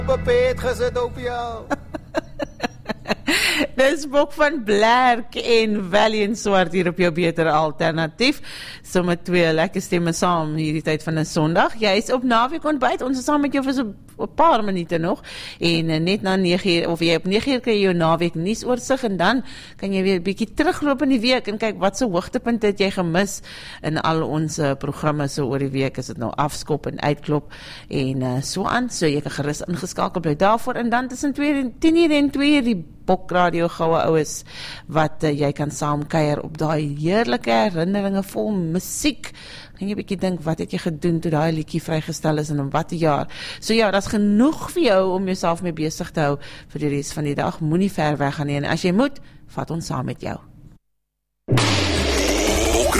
Beet gesit op jou. Dis Bok van Blerk en Valiant Swart hier op jou betere alternatief. So met twee lekker stemme saam hierdie tyd van 'n Sondag. Jy is op naweek ontbyt. Ons is saam met jou vir so 'n paar minute nog. En net na 9:00 of jy op 9:00 kry jy jou naweek nuusoortsig en dan kan jy weer 'n bietjie terugloop in die week en kyk wat se hoogtepunte het jy gemis in al ons programme so oor die week. Is dit nou afskop en uitklop en so aan. So jy kan gerus ingeskakel bly daarvoor en dan tussen 10:00 en 2:00 die Bok Radio goue oues wat jy kan saam kuier op daai heerlike herinneringe vol musiek. Gaan jy 'n bietjie dink wat het jy gedoen toe daai liedjie vrygestel is en in watter jaar. So ja, daar's genoeg vir jou om jouself mee besig te hou vir die res van die dag. Moenie ver weg gaan nie en as jy moet, vat ons saam met jou.